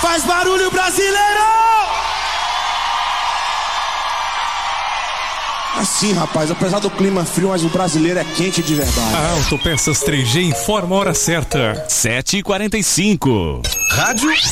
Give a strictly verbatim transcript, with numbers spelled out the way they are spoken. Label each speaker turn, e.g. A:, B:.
A: Faz barulho, brasileiro! Assim, rapaz, apesar do clima frio, mas o brasileiro é quente de verdade.
B: A Autopeças três G informa a hora certa.
C: sete e quarenta e cinco. Rádio